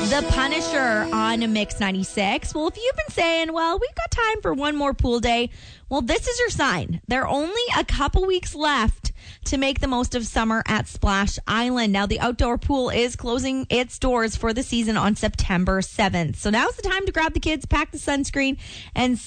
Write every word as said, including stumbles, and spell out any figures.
The Punisher on Mix ninety-six. Well, if you've been saying, well, we've got time for one more pool day, well, this is your sign. There are only a couple weeks left to make the most of summer at Splash Island. Now, the outdoor pool is closing its doors for the season on September seventh. So now's the time to grab the kids, pack the sunscreen, and